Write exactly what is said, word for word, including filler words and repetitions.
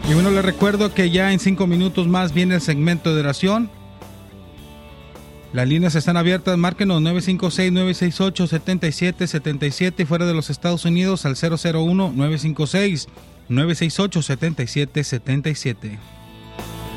Y bueno, les recuerdo que ya en cinco minutos más viene el segmento de oración. Las líneas están abiertas, márquenos nueve cinco seis, nueve seis ocho, siete siete siete siete y fuera de los Estados Unidos al cero cero uno, nueve cinco seis, nueve seis ocho, siete siete siete siete.